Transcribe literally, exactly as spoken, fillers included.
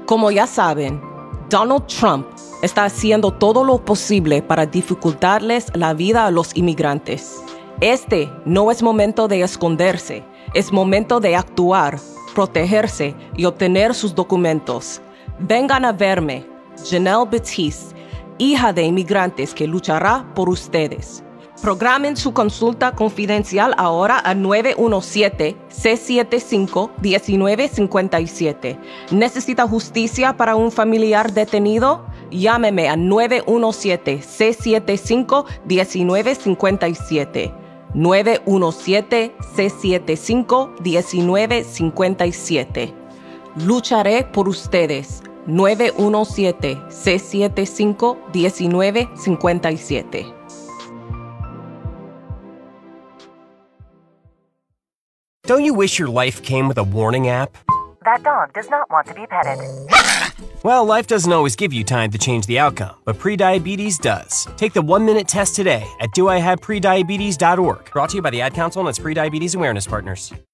Como ya saben, Donald Trump está haciendo todo lo posible para dificultarles la vida a los inmigrantes. Este no es momento de esconderse, es momento de actuar, protegerse y obtener sus documentos. Vengan a verme, Janelle Batiste, hija de inmigrantes que luchará por ustedes. Programen su consulta confidencial ahora a nueve uno siete, seis siete cinco, uno nueve cinco siete. ¿Necesita justicia para un familiar detenido? Llámeme a nueve uno siete, seis siete cinco, uno nueve cinco siete. nueve uno siete, seis siete cinco, uno nueve cinco siete. Lucharé por ustedes. nueve uno siete, seis siete cinco, uno nueve cinco siete. Don't you wish your life came with a warning app? That dog does not want to be petted. Well, life doesn't always give you time to change the outcome, but prediabetes does. Take the one-minute test today at do I have prediabetes dot org. Brought to you by the Ad Council and its Prediabetes Awareness Partners.